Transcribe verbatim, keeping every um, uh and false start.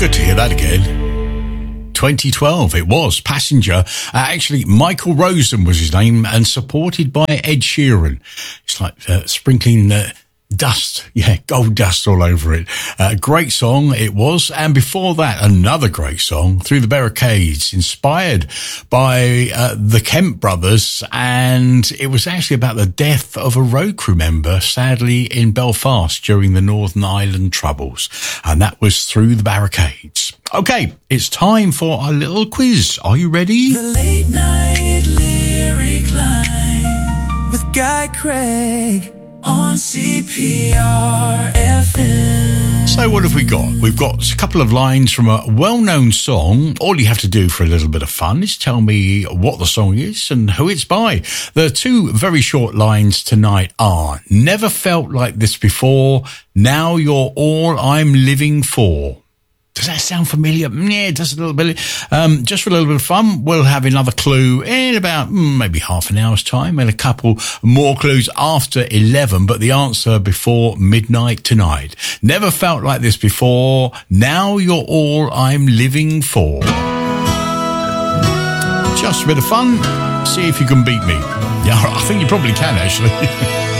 Good to hear that again. twenty twelve, it was Passenger. Uh, actually, Michael Rosen was his name, and supported by Ed Sheeran. It's like uh, sprinkling uh, dust, yeah, gold dust all over it. Uh, great song it was. And before that, another great song, Through the Barricades, inspired by uh, the Kemp brothers. And it was actually about the death of a road crew member, sadly, in Belfast during the Northern Ireland Troubles. And that was Through the Barricades. Okay, it's time for our little quiz. Are you ready? The Late Night Lyric Line with Guy Craig on C P R F M. So what have we got? We've got a couple of lines from a well-known song. All you have to do for a little bit of fun is tell me what the song is and who it's by. The two very short lines tonight are, never felt like this before, now you're all I'm living for. Does that sound familiar? Yeah, it does a little bit. Um, just for a little bit of fun, we'll have another clue in about mm, maybe half an hour's time, and a couple more clues after eleven, but the answer before midnight tonight. Never felt like this before, now you're all I'm living for. Just a bit of fun. See if you can beat me. Yeah, I think you probably can, actually.